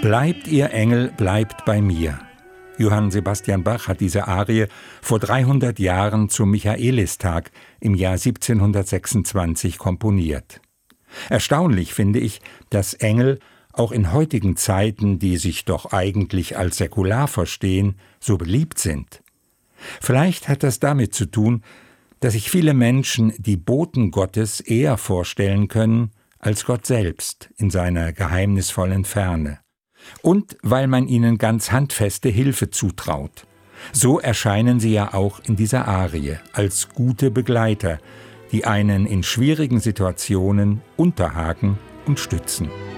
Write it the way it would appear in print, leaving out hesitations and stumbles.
Bleibt ihr Engel, bleibt bei mir. Johann Sebastian Bach hat diese Arie vor 300 Jahren zum Michaelistag im Jahr 1726 komponiert. Erstaunlich finde ich, dass Engel auch in heutigen Zeiten, die sich doch eigentlich als säkular verstehen, so beliebt sind. Vielleicht hat das damit zu tun, dass sich viele Menschen die Boten Gottes eher vorstellen können als Gott selbst in seiner geheimnisvollen Ferne. Und weil man ihnen ganz handfeste Hilfe zutraut. So erscheinen sie ja auch in dieser Arie als gute Begleiter, die einen in schwierigen Situationen unterhaken und stützen.